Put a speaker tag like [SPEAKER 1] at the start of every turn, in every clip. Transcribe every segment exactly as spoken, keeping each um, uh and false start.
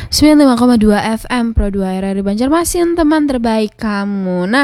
[SPEAKER 1] sembilan puluh lima koma dua F M Pro dua R R I Banjarmasin, teman terbaik kamu. Nah,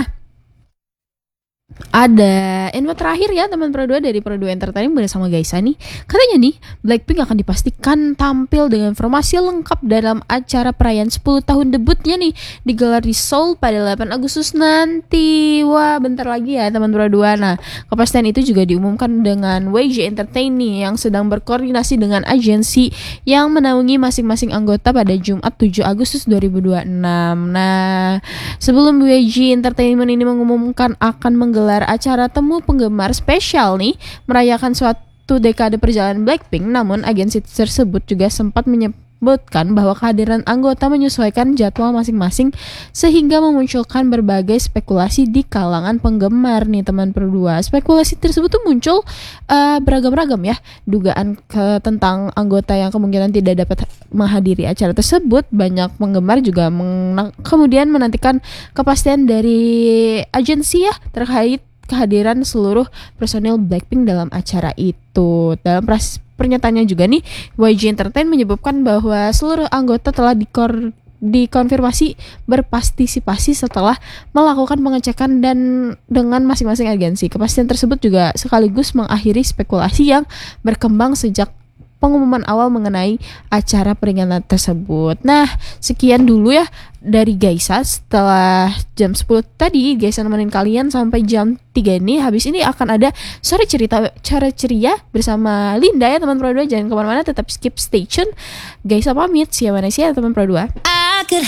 [SPEAKER 1] ada info terakhir ya teman Pro dua dari Pro dua Entertainment bersama Gaisa nih. Katanya nih, Blackpink akan dipastikan tampil dengan informasi lengkap dalam acara perayaan sepuluh tahun debutnya nih, digelar di Seoul pada delapan Agustus nanti. Wah, bentar lagi ya teman Pro dua. Nah, kepastian itu juga diumumkan dengan Y G Entertainment yang sedang berkoordinasi dengan agensi yang menaungi masing-masing anggota pada Jumat tujuh Agustus dua ribu dua puluh enam. Nah, sebelum Y G Entertainment ini mengumumkan akan menggelar acara temu penggemar spesial nih merayakan suatu dekade perjalanan Blackpink, namun agensi tersebut juga sempat menyebutkan bahwa kehadiran anggota menyesuaikan jadwal masing-masing sehingga memunculkan berbagai spekulasi di kalangan penggemar nih teman Pro dua. Spekulasi tersebut tuh muncul uh, beragam-ragam ya, dugaan ke tentang anggota yang kemungkinan tidak dapat menghadiri acara tersebut. Banyak penggemar juga meng- kemudian menantikan kepastian dari agensi ya terkait kehadiran seluruh personil Blackpink dalam acara itu. Dalam pras- pernyataannya juga nih, Y G Entertainment menyebutkan bahwa seluruh anggota telah dikor dikonfirmasi berpartisipasi setelah melakukan pengecekan dan dengan masing-masing agensi. Kepastian tersebut juga sekaligus mengakhiri spekulasi yang berkembang sejak pengumuman awal mengenai acara peringatan tersebut. Nah, sekian dulu ya dari Gaisa. Setelah jam sepuluh tadi Gaisa nemenin kalian sampai jam tiga ini. Habis ini akan ada sore cerita cara ceria bersama Linda ya teman Pro dua. Jangan kemana-mana, tetap skip station. Gaisa pamit. See you ya teman Pro dua.